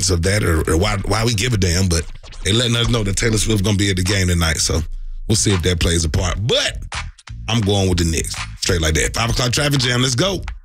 significance of that or why we give a damn, but they letting us know that Taylor Swift's going to be at the game tonight, so we'll see if that plays a part. But I'm going with the Knicks. Straight like that. 5 o'clock traffic jam. Let's go.